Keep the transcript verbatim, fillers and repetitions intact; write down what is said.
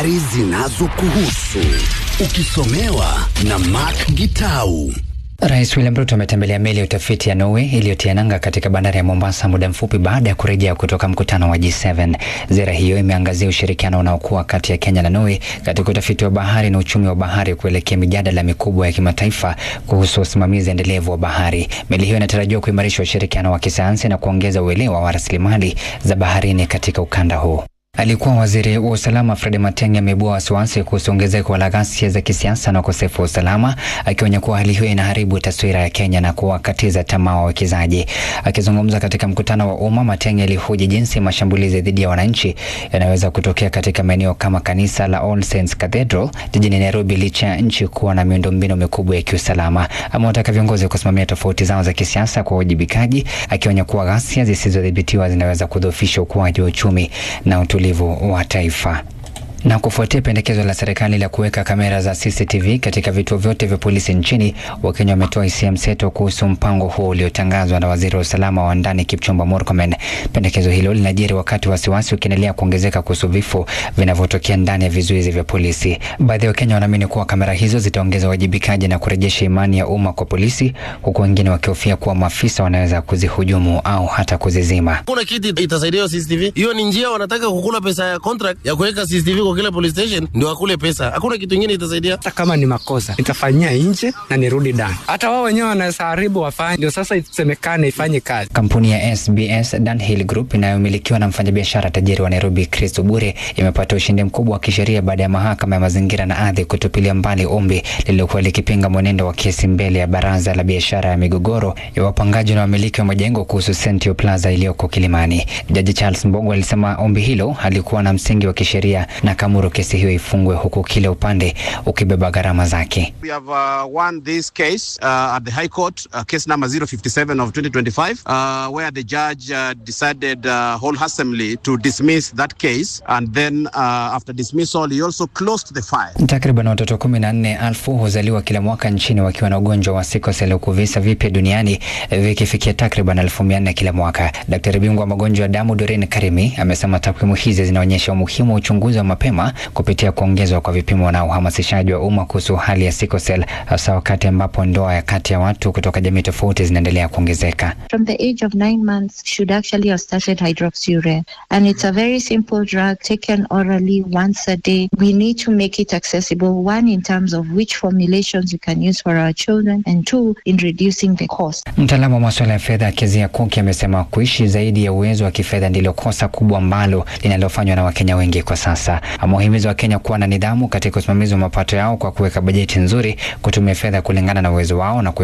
habari zinazokuhusu, ukisomewa na Mark Gitau. Rais William Ruto ametembelea meli ya utafiti ya Norway iliyotia nanga katika bandari ya Mombasa muda mfupi baada ya kurejea kutoka mkutano wa G saba. Ziara hiyo imeangazia ushirikiano unaokuwa kati ya Kenya na Norway katika utafiti wa bahari na uchumi wa bahari kuelekea mijadala mikubwa ya kimataifa kuhusu usimamizi endelevu wa bahari. Meli hiyo inatarajiwa kuimarisha ushirikiano wa kisayansi na kuongeza uelewa wa rasilimali za baharini katika ukanda huu. Alikuwa waziri wa usalama Fred Matiang'i ameibua wasiwasi kuhusu ongezeko la ghasia za kisiasa na ukosefu wa usalama, akionya kuwa hali hiyo inaharibu taswira ya Kenya na kuwakatiza tamaa wawekezaji. Akizungumza katika mkutano wa umma, Matiang'i alihoji jinsi mashambulizi dhidi ya wananchi yanaweza kutokea katika maeneo kama kanisa la All Saints Cathedral jijini Nairobi licha ya nchi kuwa na miundombinu mikubwa ya kiusalama. Amewataka viongozi kusimamia tofauti zao za kisiasa kwa uwajibikaji, akionya kuwa ghasia zisizodhibitiwa zinaweza kudhoofisha ukuaji wa uchumi na utulivu wa taifa. Na kufuatia pendekezo la serikali la kuweka kamera za C C T V katika vituo vyote vya polisi nchini, Wakenya wametoa hisia mseto kuhusu mpango huo uliotangazwa na waziri wa usalama wa ndani Kipchumba Murkomen. Pendekezo hilo linajiri wakati wasiwasi ukiendelea kuongezeka kuhusu vifo vinavyotokea ndani ya vizuizi vya polisi. Baadhi ya Wakenya wanaamini kuwa kamera hizo zitaongeza wajibikaji na kurejesha imani ya umma kwa polisi, huku wengine wakihofia kuwa maafisa wanaweza kuzihujumu au hata kuzizima. Kuna kitu itasaidia C C T V. Hiyo ni njia wanataka kukula pesa ya contract ya kuweka C C T V kila police station ndio akule pesa. Hakuna kitu kingine itasaidia. Hata kama ni makosa nitafanyia nje na nirudi ndani. Hata wao wenyewe wanasaharibu wafanye ndio sasa isemekane ifanye kazi. Kampuni ya S B S Dunhill Group inayomilikiwa na mfanyabiashara tajiri wa Nairobi Chris Obure imepata ushindi mkubwa wa kisheria baada ya mahakama ya mazingira na ardhi kutupilia mbali ombi lililokuwa likipinga mwenendo wa kesi mbele ya baraza la biashara ya migogoro ya wapangaji na wamiliki wa majengo kuhusu Central Plaza iliyoko Kilimani. Jaji Charles Mbongo alisema ombi hilo halikuwa na msingi wa kisheria na kamuru kesi hiyo ifungwe huku kile upande ukibeba gharama zake. We have uh, won this case uh, at the High Court, uh, case number zero five seven of twenty twenty-five, uh, where the judge uh, decided uh, wholeheartedly to dismiss that case, and then uh, after dismissal he also closed the file. Takriban watoto kumi na nne elfu huzaliwa kila mwaka nchini wakiwa na ugonjwa wa sickle cell, huku visa vipya duniani vikifikia takriban elfu mia nne kila mwaka. Daktari bingwa wa magonjwa ya damu Doreen Karimi amesema takwimu hizi zinaonyesha umuhimu wa uchunguzi wa mapema kupitia kuongezwa kwa vipimo na uhamasishaji wa umma kuhusu hali ya sickle cell, hasa wakati ambapo ndoa ya kati ya watu kutoka jamii tofauti zinaendelea kuongezeka. From the age of nine months should actually have started hydroxyurea, and it's a very simple drug taken orally once a day. We need to make it accessible, one in terms of which formulations we can use for our children, and two in reducing the cost. Mtaalamu wa masuala ya fedha Kezia Kuki amesema kuishi zaidi ya uwezo wa kifedha ndilo kosa kubwa ambalo linalofanywa na Wakenya wengi kwa sasa. Amewahimiza Wakenya kuwa na nidhamu katika usimamizi wa mapato yao kwa kuweka bajeti nzuri, kutumia fedha kulingana na uwezo wao na